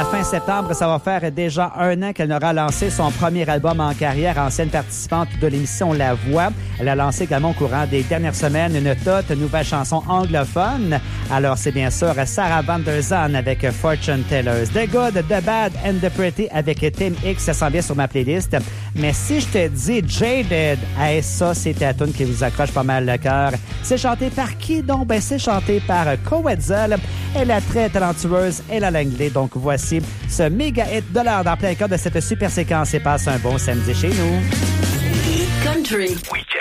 fin septembre, ça va faire déjà 1 an qu'elle aura lancé son premier album en carrière, ancienne participante de l'émission La Voix. Elle a lancé également au courant des dernières semaines une toute nouvelle chanson anglophone. Alors, c'est bien sûr Sarah Van Der Zan avec Fortune Tellers. The Good, The Bad and The Pretty avec Tim X, ça s'en vient sur ma playlist. Mais si je te dis Jaded, hey, ça, c'est ta tune qui vous accroche pas mal le cœur. C'est chanté par qui donc? Ben, c'est chanté par Coetzel. Elle est très talentueuse, elle a l'anglais. Donc, voici ce méga hit de l'heure dans plein cœur de cette super séquence et passe un bon samedi chez nous. Country.